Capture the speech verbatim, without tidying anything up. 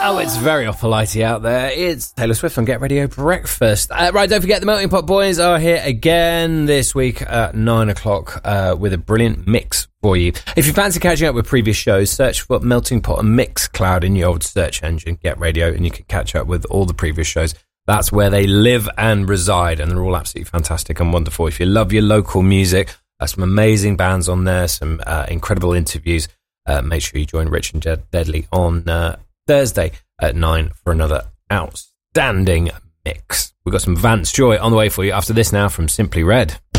Wow, it's very oppolitey out there. It's Taylor Swift on Get Radio Breakfast. Uh, right, don't forget the Melting Pot Boys are here again this week at nine o'clock uh, with a brilliant mix for you. If you fancy catching up with previous shows, search for Melting Pot and Mixcloud in your old search engine, Get Radio, and you can catch up with all the previous shows. That's where they live and reside, and they're all absolutely fantastic and wonderful. If you love your local music, there's some amazing bands on there, some uh, incredible interviews. Uh, make sure you join Rich and Jed Deadly on uh, Thursday at nine for another outstanding mix. We've got some Vance Joy on the way for you after this now from Simply Red.